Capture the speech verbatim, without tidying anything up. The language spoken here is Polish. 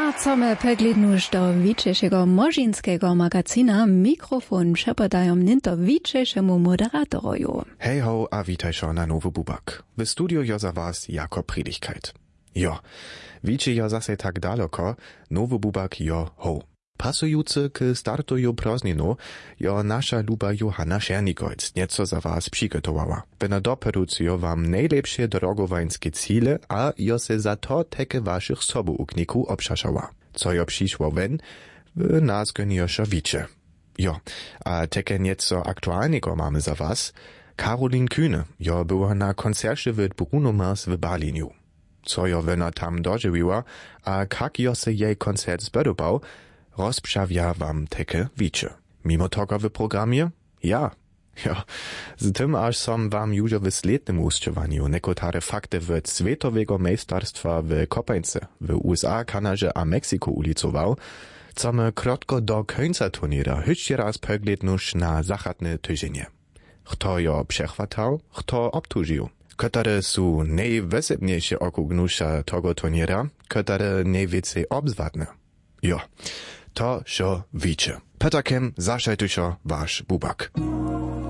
A co my peglednuž do wiczejszego morzynskiego magazyna mikrofon przepodają ninto wiczejszemu moderatoroju. Hej ho, a witajszo na Nowy Bubak. W studiu jo za was jako Predigkeit. Jo, wicie jo zase tak daleko, Nowy Bubak jo ho. Pasujący k startuju prazninu, jo nasza luba Johanna Schernigolc nieco za was przygotowała. Wena doperucio wam najlepsze drogowańskie cele, a jo se za to teke waszych sobuukników obszaszała. Co jo przyszło wen, w nas geniosza wicze. Jo, a teke nieco aktualnego mamy za was. Caroline Kühne, jo była na koncercie w Bruno Mars w Berlinu. Co jo wena tam dożywiła, a kak jo se jej koncert spodobał, rozprzawia wam teke wicze. Mimo tego w programie? Ja. Ja, z tym aż som wam już w slednym uszczywaniu nekotare fakty w światowego majsterstwa w Kopańce w U S A, Kanadzie a Meksyku ulicował, co my krótko do końca turniera jeszcze raz poglednusz na zachodnie tydzienie. Kto jo przechwatał, kto obtużył. Które są najwysebniejsze okugnusza tego turniera, które najwięcej obzwatne. Jo, to szo wicze. Petakiem zaszajtuszo wasz Bubak.